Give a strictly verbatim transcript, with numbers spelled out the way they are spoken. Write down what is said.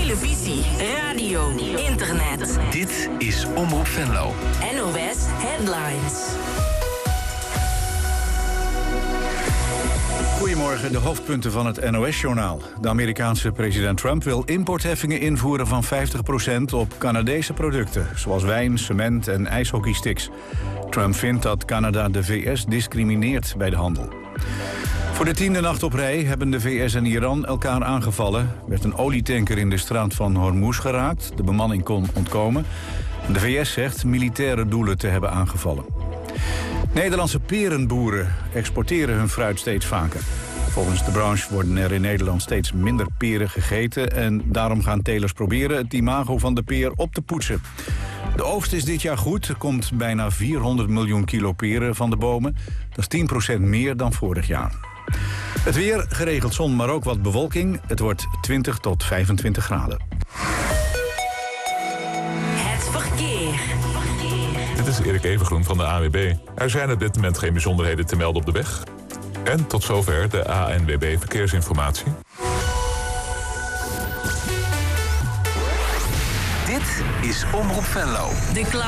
televisie, radio, internet. Dit is Omroep Venlo. N O S Headlines. Goedemorgen, de hoofdpunten van het N O S-journaal. De Amerikaanse president Trump wil importheffingen invoeren van vijftig procent op Canadese producten, zoals wijn, cement en ijshockeysticks. Trump vindt dat Canada de V S discrimineert bij de handel. Voor de tiende nacht op rij hebben de V S en Iran elkaar aangevallen. Er werd een olietanker in de straat van Hormuz geraakt. De bemanning kon ontkomen. De V S zegt militaire doelen te hebben aangevallen. Nederlandse perenboeren exporteren hun fruit steeds vaker. Volgens de branche worden er in Nederland steeds minder peren gegeten en daarom gaan telers proberen het imago van de peer op te poetsen. De oogst is dit jaar goed. Er komt bijna vierhonderd miljoen kilo peren van de bomen. Dat is tien procent meer dan vorig jaar. Het weer, geregeld zon, maar ook wat bewolking. Het wordt twintig tot vijfentwintig graden. Het verkeer. Dit is Erik Evengroen van de A N W B. Er zijn op dit moment geen bijzonderheden te melden op de weg. En tot zover de A N W B Verkeersinformatie. Dit is Omroep Venlo. De